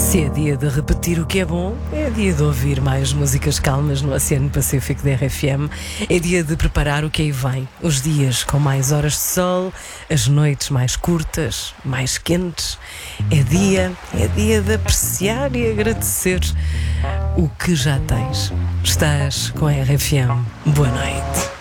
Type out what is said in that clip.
Se é dia de repetir o que é bom, é dia de ouvir mais músicas calmas no Oceano Pacífico da RFM. É dia de preparar o que aí vem. Os dias com mais horas de sol, as noites mais curtas, mais quentes. É dia de apreciar e agradecer o que já tens. Estás com a RFM. Boa noite.